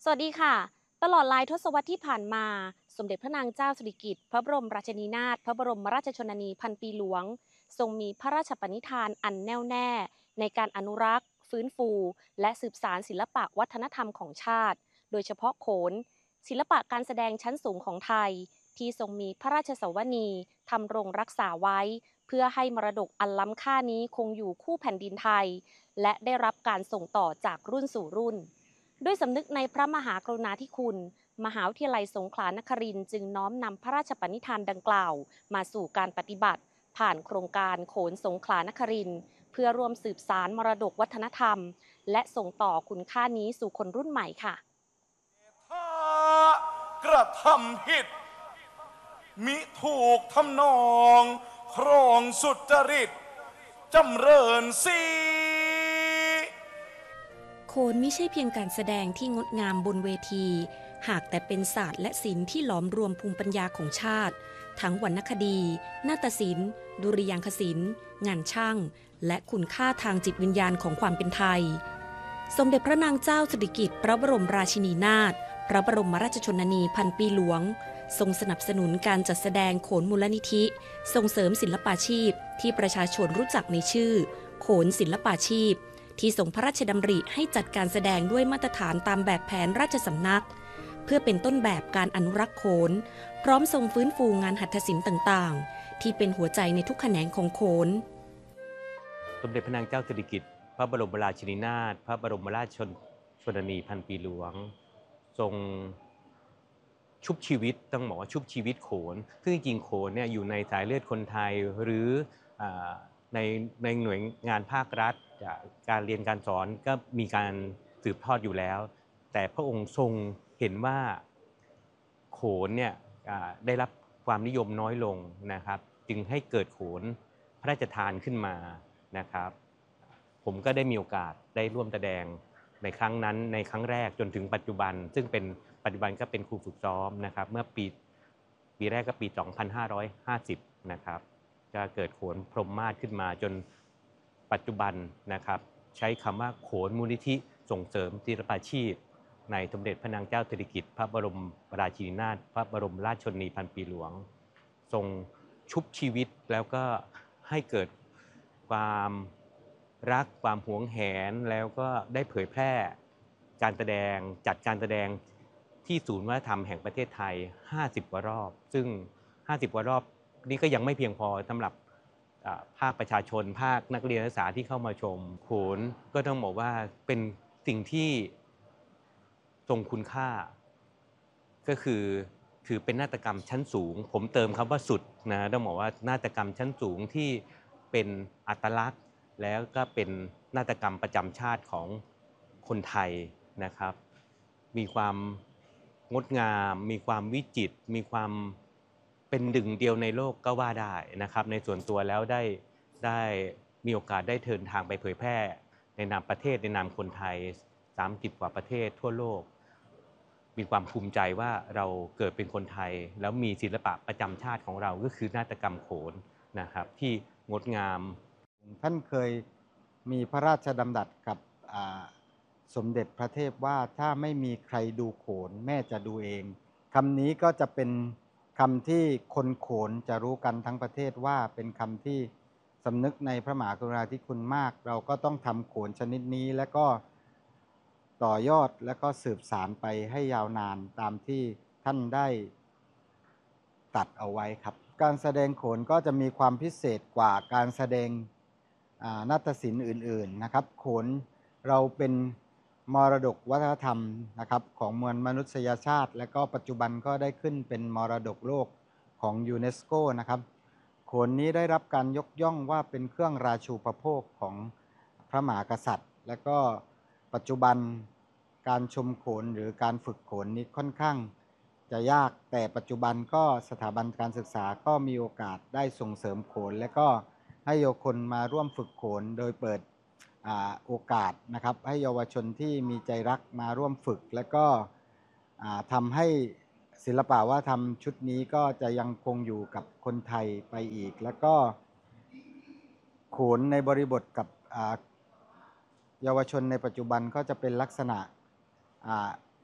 สวัสดีค่ะ ตลอดหลายทศวรรษที่ผ่านมา สมเด็จพระนางเจ้าสิริกิติ์พระบรมราชินีนาถพระบรมราชชนนีพันปีหลวงทรงมีพระราชปณิธานอันแน่วแน่ในการอนุรักษ์ฟื้นฟูและสืบสานศิลปะวัฒนธรรมของชาติ โดยเฉพาะโขนศิลปะการแสดงชั้นสูงของไทยที่ทรงมีพระราชสวนีทำรงรักษาไว้เพื่อให้มรดกอันล้ำค่านี้คงอยู่คู่แผ่นดินไทยและได้รับการส่งต่อจากรุ่นสู่รุ่น ด้วยสำนึกในพระมหากรุณาธิคุณ มหาวิทยาลัยสงขลานครินทร์จึงน้อมนำพระราชปณิธานดังกล่าวมาสู่การปฏิบัติผ่านโครงการโขนสงขลานครินทร์เพื่อร่วมสืบสานมรดกวัฒนธรรมและส่งต่อคุณค่านี้สู่คนรุ่นใหม่ค่ะถ้ากระทำผิดมิถูกทำนองครองสุจริตจำเริญสีโขนไม่ใช่เพียงการแสดงที่งดงามบนเวที หากแต่เป็นศาสตร์และศิลป์ที่หลอมรวมภูมิปัญญาของชาติ ทั้งวรรณคดี นาฏศิลป์ ดุริยางคศิลป์ งานช่าง และคุณค่าทางจิตวิญญาณของความเป็นไทย สมเด็จพระนางเจ้าสิริกิติ์พระบรมราชินีนาถพระบรมราชชนนีพันปีหลวงทรงสนับสนุนการจัดแสดงโขนมูลนิธิ ส่งเสริมศิลปาชีพที่ประชาชนรู้จักในชื่อ โขนศิลปาชีพที่ทรงพระราชดำริให้จัดการแสดงด้วยมาตรฐานตามแบบแผนราชสำนักเพื่อเป็นต้นแบบการอนุรักษ์โขนพร้อมทรงฟื้นฟูงานหัตถศิลป์ต่างๆที่เป็นหัวใจในทุกแขนงของโขนสมเด็จพระนางเจ้าสิริกิติ์พระบรมราชินีนาถพระบรมราชชนนีพันปีหลวงทรงชุบชีวิตต้องบอกว่าชุบชีวิตโขนซึ่งจริงๆโขนเนี่ยอยู่ในสายเลือดคนไทยหรือในหน่วยงานภาครัฐการเรียนการสอนก็มีการสืบทอดอยู่แล้วแต่พระองค์ทรงเห็นว่าโขนเนี่ยได้รับความนิยมน้อยลงนะครับจึงให้เกิดโขนพระราชทานขึ้นมานะครับผมก็ได้มีโอกาสได้ร่วมแสดงในครั้งนั้นในครั้งแรกจนถึงปัจจุบันซึ่งเป็นปัจจุบันก็เป็นครูฝึกซ้อมนะครับเมื่อปีแรกก็ปี 2550 นะครับจะเกิดโขนพรหมมาศขึ้นมาจนปัจจุบันนะครับใช้คำว่าโขนมูลนิธิส่งเสริมศิลปาชีพในสมเด็จพระนางเจ้าสิริกิติ์พระบรมราชินีนาถพระบรมราชชนนีพันปีหลวงทรงชุบชีวิตแล้วก็ให้เกิดความรักความหวงแหนแล้วก็ได้เผยแพร่การแสดงจัดการแสดงที่ศูนย์วัฒนธรรมแห่งประเทศไทย50กว่ารอบซึ่ง50กว่ารอบนี้ก็ยังไม่เพียงพอสำหรับภาคประชาชนภาคนักเรียนนักศึกษาที่เข้ามาชมโขนก็ต้องบอกว่าเป็นสิ่งที่ทรงคุณค่าก็คือถือเป็นนาฏกรรมชั้นสูงผมเติมคำว่าสุดนะต้องบอกว่านาฏกรรมชั้นสูงที่เป็นอัตลักษณ์แล้วก็เป็นนาฏกรรมประจำชาติของคนไทยนะครับมีความงดงามมีความวิจิตรมีความเป็นหนึ่งเดียวในโลกก็ว่าได้นะครับในส่วนตัวแล้วได้มีโอกาสได้เดินทางไปเผยแพร่ในนามประเทศในนามคนไทย30กว่าประเทศทั่วโลกมีความภูมิใจว่าเราเกิดเป็นคนไทยแล้วมีศิลปะประจำชาติของเราก็คือนาฏกรรมโขนนะครับที่งดงามท่านเคยมีพระราชดำรัสกับสมเด็จพระเทพว่าถ้าไม่มีใครดูโขนแม่จะดูเองคำนี้ก็จะเป็นคำที่คนโขนจะรู้กันทั้งประเทศว่าเป็นคำที่สำนึกในพระมหากรุณาธิคุณมากเราก็ต้องทำโขนชนิดนี้และก็ต่อยอดและก็สืบสานไปให้ยาวนานตามที่ท่านได้ตัดเอาไว้ครับการแสดงโขนก็จะมีความพิเศษกว่าการแสดงนาฏศิลป์อื่นๆนะครับโขนเราเป็นมรดกวัฒนธรรมนะครับของมวลมนุษยชาติและก็ปัจจุบันก็ได้ขึ้นเป็นมรดกโลกของยูเนสโกนะครับโขนนี้ได้รับการยกย่องว่าเป็นเครื่องราชูปโภคของพระมหากษัตริย์และก็ปัจจุบันการชมโขนหรือการฝึกโขนนี้ค่อนข้างจะยากแต่ปัจจุบันก็สถาบันการศึกษาก็มีโอกาสได้ส่งเสริมโขนและก็ให้เยาวชนมาร่วมฝึกโขนโดยเปิดโอกาสนะครับให้เยาวชนที่มีใจรักมาร่วมฝึกและก็ทำให้ศิลปะวัฒนธรรมชุดนี้ก็จะยังคงอยู่กับคนไทยไปอีกแล้วก็โขนในบริบทกับเยาวชนในปัจจุบันก็จะเป็นลักษณะ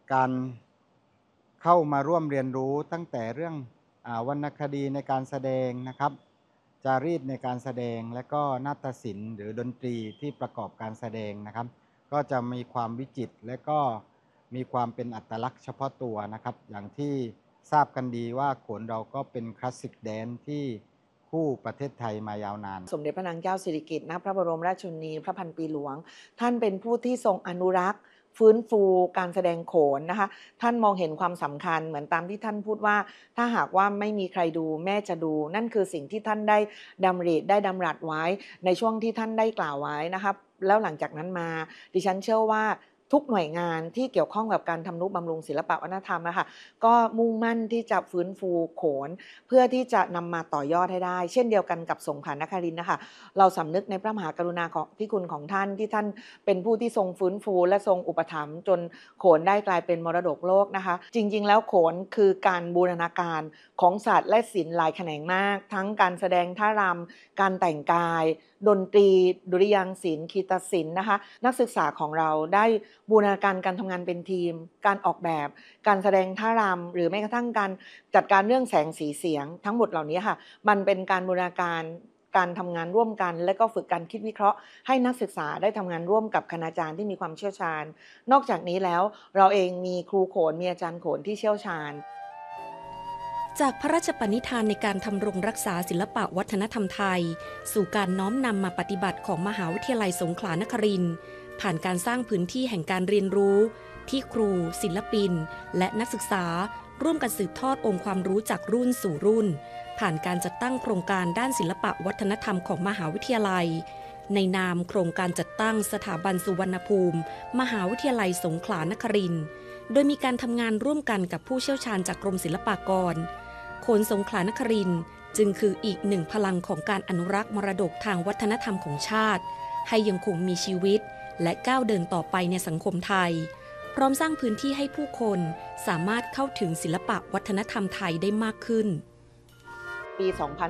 การเข้ามาร่วมเรียนรู้ตั้งแต่เรื่องวรรณคดีในการแสดงนะครับจารีตในการแสดงและก็นาฏศิลป์หรือดนตรีที่ประกอบการแสดงนะครับก็จะมีความวิจิตรและก็มีความเป็นอัตลักษณ์เฉพาะตัวนะครับอย่างที่ทราบกันดีว่าโขนเราก็เป็นคลาสสิกแดนซ์ที่คู่ประเทศไทยมายาวนานสมเด็จพระนางเจ้าสิริกิติ์ณพระบรมราชชนนีพระพันปีหลวงท่านเป็นผู้ที่ทรงอนุรักษ์ฟื้นฟูการแสดงโขนนะคะท่านมองเห็นความสำคัญเหมือนตามที่ท่านพูดว่าถ้าหากว่าไม่มีใครดูแม่จะดูนั่นคือสิ่งที่ท่านได้ดำริได้ดำรัสไว้ในช่วงที่ท่านได้กล่าวไว้นะครับแล้วหลังจากนั้นมาดิฉันเชื่อว่าทุกหน่วยงานที่เกี่ยวข้องกับการทำนุบำรุงศิลปะวัฒนธรรมนะคะก็มุ่งมั่นที่จะฟื้นฟูโขนเพื่อที่จะนำมาต่อยอดให้ได้เช่นเดียวกันกับสงขลานครินทร์นะคะเราสำนึกในพระมหากรุณาธิคุณของท่านที่ท่านเป็นผู้ที่ทรงฟื้นฟูและทรงอุปถัมภ์จนโขนได้กลายเป็นมรดกโลกนะคะจริงๆแล้วโขนคือการบูรณาการของศาสตร์และศิลป์หลายแขนงมากทั้งการแสดงท่ารำการแต่งกายดนตรีดุริยางค์ศิลป์คีตศิลป์นะคะนักศึกษาของเราได้บูรณาการการทำงานเป็นทีมการออกแบบการแสดงท่ารำหรือแม้กระทั่งการจัดการเรื่องแสงสีเสียงทั้งหมดเหล่านี้ค่ะมันเป็นการบูรณาการทำงานร่วมกันและก็ฝึกการคิดวิเคราะห์ให้นักศึกษาได้ทำงานร่วมกับคณาจารย์ที่มีความเชี่ยวชาญนอกจากนี้แล้วเราเองมีครูโขนมีอาจารย์โขนที่เชี่ยวชาญจากพระราชปณิธานในการทำรงรักษาศิลปะวัฒนธรรมไทยสู่การน้อมนำมาปฏิบัติของมหาวิทยาลัยสงขลานครินทร์ผ่านการสร้างพื้นที่แห่งการเรียนรู้ที่ครูศิลปินและนักศึกษาร่วมกันสืบทอดองค์ความรู้จากรุ่นสู่รุ่นผ่านการจัดตั้งโครงการด้านศิลปะวัฒนธรรมของมหาวิทยาลัยในนามโครงการจัดตั้งสถาบันสุวรรณภูมิมหาวิทยาลัยสงขลานครินทร์โดยมีการทำงานร่วมกันกับผู้เชี่ยวชาญจากกรมศิลปากรโขนสงขลานครินทร์จึงคืออีกหนึ่งพลังของการอนุรักษ์มรดกทางวัฒนธรรมของชาติให้ยังคงมีชีวิตและก้าวเดินต่อไปในสังคมไทยพร้อมสร้างพื้นที่ให้ผู้คนสามารถเข้าถึงศิลปะวัฒนธรรมไทยได้มากขึ้นปี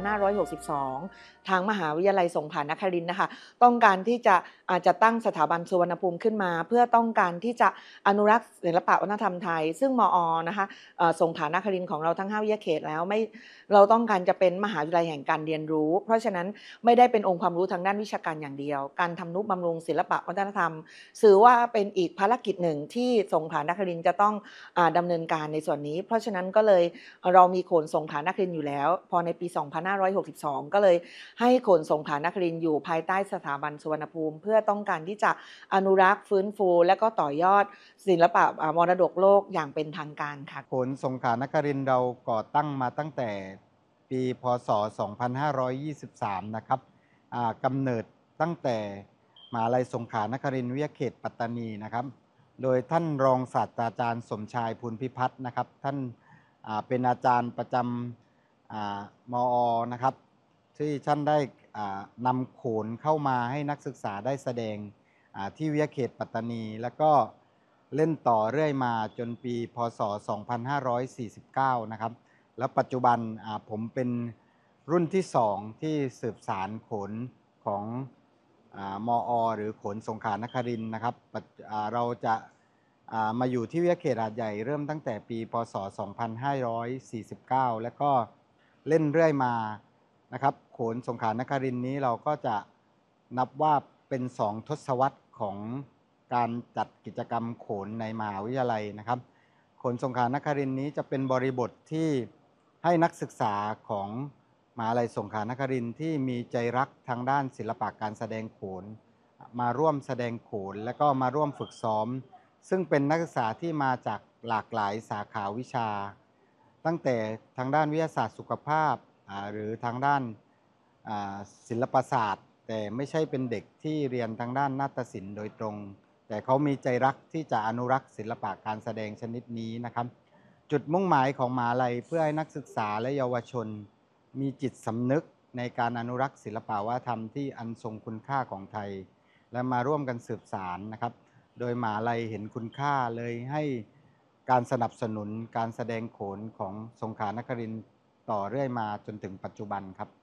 2562 ทางมหาวิทยาลัยสงขลานครินทร์นะคะต้องการที่จะตั้งสถาบันสุวรรณภูมิขึ้นมาเพื่อต้องการที่จะอนุรักษ์ศิลปะวัฒนธรรมไทยซึ่งมอนะคะสงขลานครินทร์ของเราทั้ง5วิทยาเขตแล้วเราต้องการจะเป็นมหาวิทยาลัยแห่งการเรียนรู้เพราะฉะนั้นไม่ได้เป็นองค์ความรู้ทางด้านวิชาการอย่างเดียวการทำนุบำรุงศิลปะวัฒนธรรมถือว่าเป็นอีกภารกิจหนึ่งที่สงขลานครินทร์จะต้องดำเนินการในส่วนนี้เพราะฉะนั้นก็เลยเรามีโขนสงขลานครินทร์อยู่แล้วพอในปี 2562 ก็เลยให้โขนสงขลานครินทร์อยู่ภายใต้สถาบันสุวรรณภูมิเพื่อต้องการที่จะอนุรักษ์ฟื้นฟูและก็ต่อยอดศิลปะมรดกโลกอย่างเป็นทางการค่ะโขนสงขลานครินทร์เราก่อตั้งมาตั้งแต่ปีพ.ศ. 2523 นะครับกำเนิดตั้งแต่มหาวิทยาลัยสงขลานครินทร์วิทยาเขตปัตตานีนะครับโดยท่านรองศาสตราจารย์สมชายภูลพิพัฒน์นะครับท่านเป็นอาจารย์ประจำมอนะครับที่ท่านได้นำโขนเข้ามาให้นักศึกษาได้แสดงที่วิทยาเขตปัตตานีแล้วก็เล่นต่อเรื่อยมาจนปีพ.ศ. 2549 นะครับแล้วปัจจุบันผมเป็นรุ่นที่2ที่สืบสารโขนของมอหรือโขนสงขลานครินทร์นะครับเราจะมาอยู่ที่วิทยาเขตหาดใหญ่เริ่มตั้งแต่ปีพ.ศ. 2549 แล้วก็เล่นเรื่อยมานะครับโขนสงขลานครินทร์นี้เราก็จะนับว่าเป็น2ทศวรรษของการจัดกิจกรรมโขนในมหาวิทยาลัยนะครับโขนสงขลานครินทร์นี้จะเป็นบริบทที่ให้นักศึกษาของมหาวิทยาลัยสงขลานครินทร์ที่มีใจรักทางด้านศิลปะการแสดงโขนมาร่วมแสดงโขนและก็มาร่วมฝึกซ้อมซึ่งเป็นนักศึกษาที่มาจากหลากหลายสาขาวิชาตั้งแต่ทางด้านวิทยาศาสตร์สุขภาพหรือทางด้านศิลปศาสตร์แต่ไม่ใช่เป็นเด็กที่เรียนทางด้านนาฏศิลป์โดยตรงแต่เขามีใจรักที่จะอนุรักษ์ศิลปะการแสดงชนิดนี้นะครับจุดมุ่งหมายของมหาวิทยาลัยเพื่อให้นักศึกษาและเยาวชนมีจิตสำนึกในการอนุรักษ์ศิลปวัฒนธรรมที่อันทรงคุณค่าของไทยและมาร่วมกันสืบสานนะครับโดยมหาวิทยาลัยเห็นคุณค่าเลยให้การสนับสนุนการแสดงโขนของสงขลานครินทร์ต่อเรื่อยมาจนถึงปัจจุบันครับ